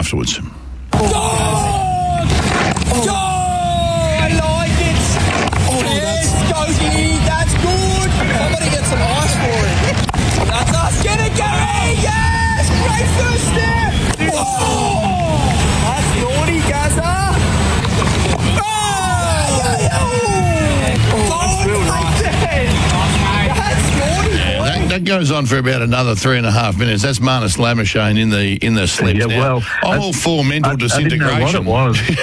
afterwards. I like it. Yes, Goaty, that's good. Somebody get some ice for him. That's us. Get it, Gary. Yes, great first step. That's naughty, Gazza. That goes on for about another 3.5 minutes. That's Marnus Lamashane in the slips. Yeah, well, I'm all for mental disintegration. I didn't know what it was.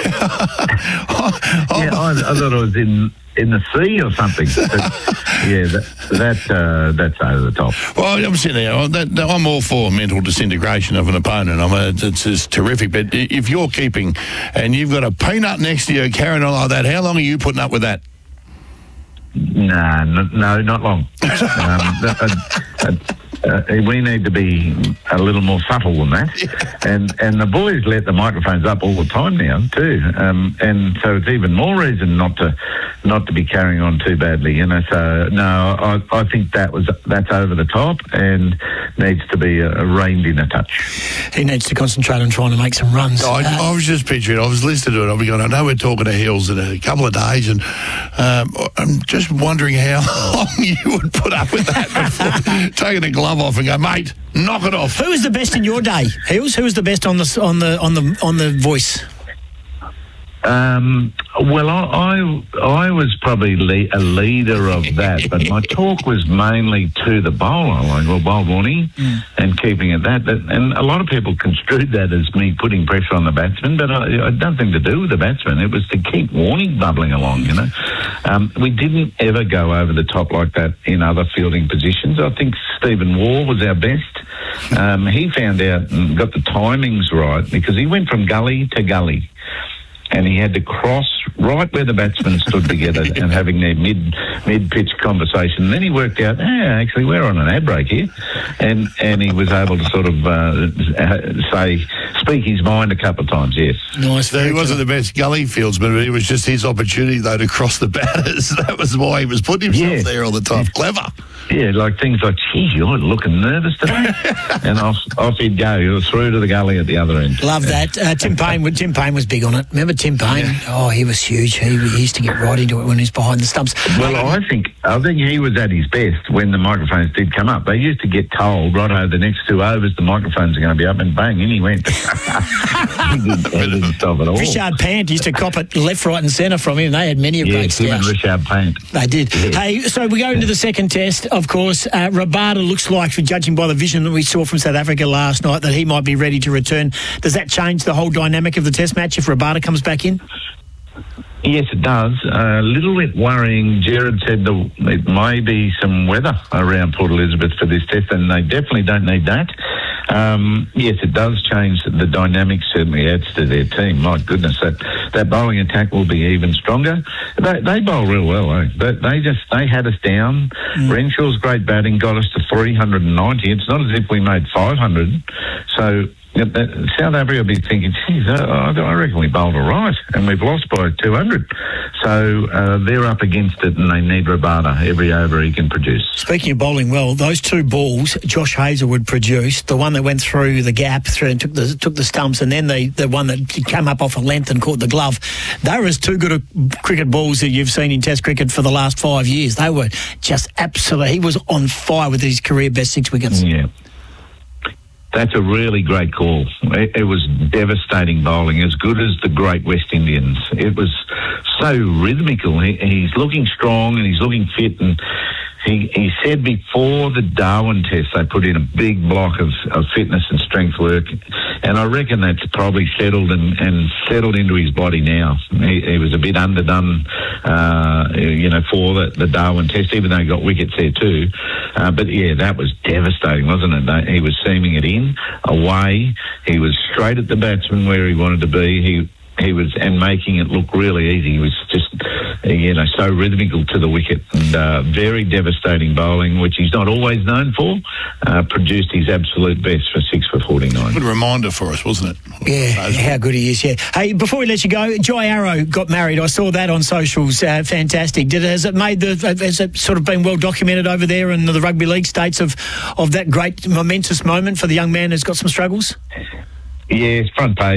I thought it was in the sea or something. But, yeah, that's over the top. Well, I'm sitting there. I'm all for mental disintegration of an opponent. It's terrific. But if you're keeping and you've got a peanut next to you carrying on like that, how long are you putting up with that? No, not long. We need to be a little more subtle than that. And the boys let the microphones up all the time now too. And so it's even more reason not to be carrying on too badly. So no, I think that's over the top and needs to be reined in a touch. He needs to concentrate on trying to make some runs. I was just picturing. I was listening to it. I'll be going, I know we're talking to Hills in a couple of days, and I'm just wondering how long you would put up with that before taking a glove off and go, mate, knock it off. Who was the best in your day, Hills? Who was the best on the voice? Well, I was probably a leader of that, but my talk was mainly to the bowler, like, well, bowl warning, and keeping it that. And a lot of people construed that as me putting pressure on the batsman, but it had nothing to do with the batsman. It was to keep warning bubbling along, We didn't ever go over the top like that in other fielding positions. I think Stephen Waugh was our best. He found out and got the timings right because he went from gully to gully. And he had to cross right where the batsmen stood together and having their mid-pitch conversation. And then he worked out, actually, we're on an ad break here. And he was able to sort of speak his mind a couple of times, yes. Nice. So he wasn't the best gully fieldsman, but it was just his opportunity, though, to cross the batters. That was why he was putting himself there all the time. Clever. Yeah, like things like, gee, you're looking nervous today. And off he'd go. He was through to the gully at the other end. Love that. Tim Payne was big on it. Remember Tim Payne? Yeah. Oh, he was huge. He used to get right into it when he was behind the stumps. Well, I think he was at his best when the microphones did come up. They used to get told, right over the next 2 overs, the microphones are going to be up, and bang, in he went. He didn't stop at all. Richard Pant used to cop it left, right and centre from him. They had many a great stoush. Yes, Richard Pant. They did. Yeah. Hey, so we go into the second test, of course. Rabada looks like, judging by the vision that we saw from South Africa last night, that he might be ready to return. Does that change the whole dynamic of the test match if Rabada comes back in? Yes, it does. A little bit worrying. Jared said it may be some weather around Port Elizabeth for this test, and they definitely don't need that. Yes, it does change the dynamic, certainly adds to their team. My goodness, that bowling attack will be even stronger. They bowl real well, eh? They had us down. Renshaw's great batting got us to 390. It's not as if we made 500. So South Africa will be thinking, geez, I reckon we bowled all right, and we've lost by 200. So they're up against it, and they need Rabada every over he can produce. Speaking of bowling well, those two balls Josh Hazlewood produced, the one that went through the gap and took the stumps, and then the one that came up off a length and caught the glove, they were as two good cricket balls that you've seen in Test cricket for the last 5 years. They were just absolute. He was on fire with his career best 6 wickets. Yeah. That's a really great call. It was devastating bowling, as good as the great West Indians. It was so rhythmical. He's looking strong and he's looking fit, and he said before the Darwin test they put in a big block of fitness and strength work, and I reckon that's probably settled and settled into his body now. He was a bit underdone, for the Darwin test, even though he got wickets there too. But yeah, that was devastating, wasn't it? He was seaming it in, away. He was straight at the batsman where he wanted to be. He was, and making it look really easy. He was just, so rhythmical to the wicket, and very devastating bowling, which he's not always known for. Produced his absolute best for 6 for 49. Good reminder for us, wasn't it? Yeah, how good he is. Yeah. Hey, before we let you go, Jai Arrow got married. I saw that on socials. Fantastic. Has it sort of been well documented over there in the rugby league states of that great momentous moment for the young man who's got some struggles? Yes, front page.